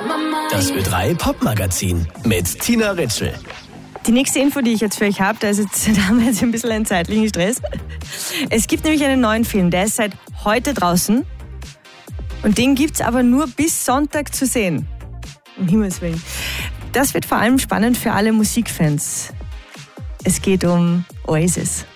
Das Ö3 Popmagazin mit Tina Ritschl. Die nächste Info, die ich jetzt für euch habe, da haben wir jetzt ein bisschen einen zeitlichen Stress. Es gibt nämlich einen neuen Film, der ist seit heute draußen. Und den gibt's aber nur bis Sonntag zu sehen. Um Himmels Willen. Das wird vor allem spannend für alle Musikfans. Es geht um Oasis.